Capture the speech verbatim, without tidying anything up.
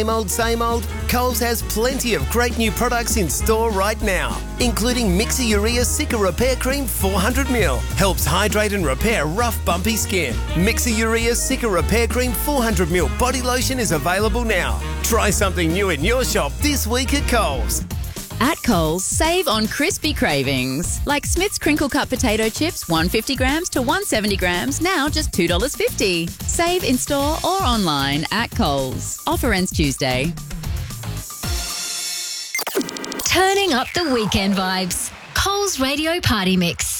Same old, same old? Coles has plenty of great new products in store right now, including Mixer Urea Cica Repair Cream four hundred milliliters. Helps hydrate and repair rough, bumpy skin. Mixer Urea Cica Repair Cream four hundred milliliters body lotion is available now. Try something new in your shop this week at Coles. At Coles, save on crispy cravings. Like Smith's Crinkle Cut Potato Chips, one hundred fifty grams to one hundred seventy grams, now just two dollars fifty. Save in store or online at Coles. Offer ends Tuesday. Turning up the weekend vibes. Coles Radio Party Mix.